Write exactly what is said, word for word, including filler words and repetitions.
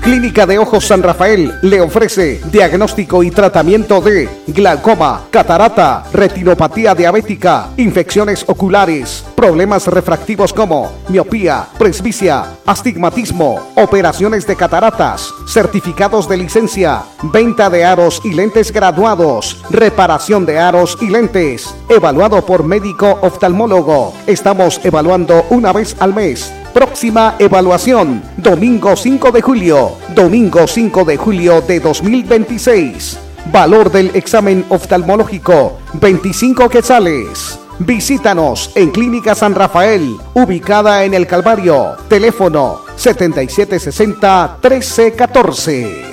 Clínica de Ojos San Rafael le ofrece diagnóstico y tratamiento de glaucoma, catarata, retinopatía diabética, infecciones oculares, problemas refractivos como miopía, presbicia, astigmatismo, operaciones de cataratas, certificados de licencia, venta de aros y lentes graduados, reparación de aros y lentes, evaluado por médico oftalmólogo. Estamos evaluando una vez al mes. Próxima evaluación, domingo cinco de julio, domingo cinco de julio de dos mil veintiséis. Valor del examen oftalmológico, veinticinco quetzales. Visítanos en Clínica San Rafael, ubicada en El Calvario. Teléfono setenta y siete sesenta, trece catorce.